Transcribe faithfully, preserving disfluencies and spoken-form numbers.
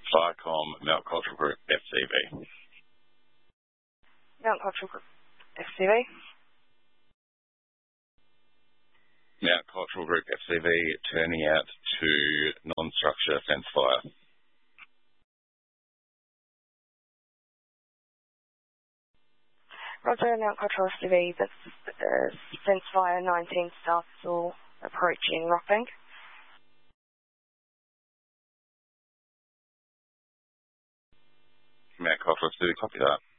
Viacom, Mount Cultural Group, F C V. Mount Cultural Group, F C V. Mount Cultural Group, F C V, turning out to non-structure fence fire. Roger, Mount Cultural F C V, that's uh, fence fire nineteen South Saw approaching Rockbank. Mount Cultural F C V, copy that.